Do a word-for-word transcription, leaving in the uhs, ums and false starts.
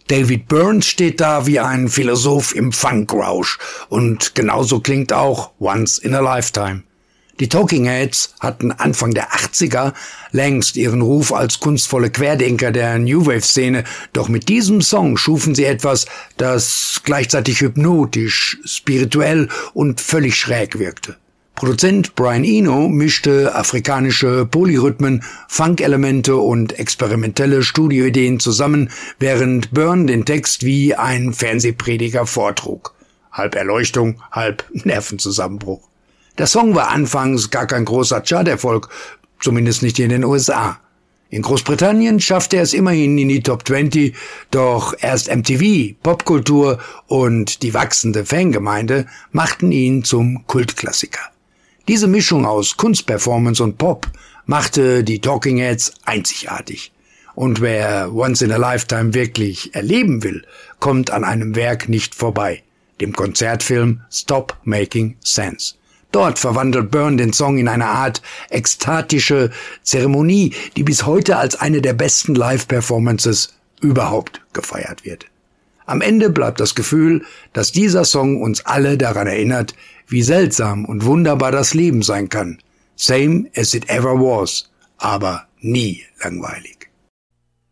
David Byrne steht da wie ein Philosoph im Funkrausch und genauso klingt auch Once in a Lifetime. Die Talking Heads hatten Anfang der achtziger längst ihren Ruf als kunstvolle Querdenker der New Wave-Szene, doch mit diesem Song schufen sie etwas, das gleichzeitig hypnotisch, spirituell und völlig schräg wirkte. Produzent Brian Eno mischte afrikanische Polyrhythmen, Funk-Elemente und experimentelle Studioideen zusammen, während Byrne den Text wie ein Fernsehprediger vortrug. Halb Erleuchtung, halb Nervenzusammenbruch. Der Song war anfangs gar kein großer Charterfolg, zumindest nicht in den U S A. In Großbritannien schaffte er es immerhin in die Top zwanzig, doch erst M T V, Popkultur und die wachsende Fangemeinde machten ihn zum Kultklassiker. Diese Mischung aus Kunstperformance und Pop machte die Talking Heads einzigartig. Und wer Once in a Lifetime wirklich erleben will, kommt an einem Werk nicht vorbei, dem Konzertfilm Stop Making Sense. Dort verwandelt Byrne den Song in eine Art ekstatische Zeremonie, die bis heute als eine der besten Live-Performances überhaupt gefeiert wird. Am Ende bleibt das Gefühl, dass dieser Song uns alle daran erinnert, wie seltsam und wunderbar das Leben sein kann. Same as it ever was, aber nie langweilig.